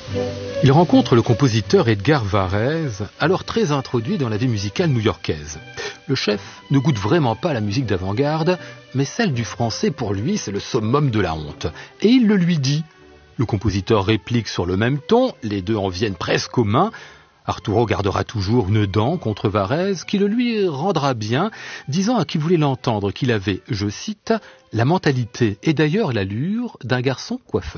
Il rencontre le compositeur Edgar Varèse, alors très introduit dans la vie musicale new-yorkaise. Le chef ne goûte vraiment pas la musique d'avant-garde, mais celle du français, pour lui, c'est le summum de la honte. Et il le lui dit. Le compositeur réplique sur le même ton, les deux en viennent presque aux mains. Arturo gardera toujours une dent contre Varèse, qui le lui rendra bien, disant à qui voulait l'entendre qu'il avait, je cite, « la mentalité et d'ailleurs l'allure d'un garçon coiffeur ».